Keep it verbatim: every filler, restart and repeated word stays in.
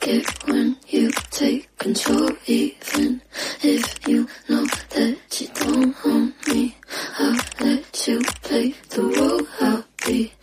it when you take control, even if you know that you don't own me. I'll let you play the role. I'll be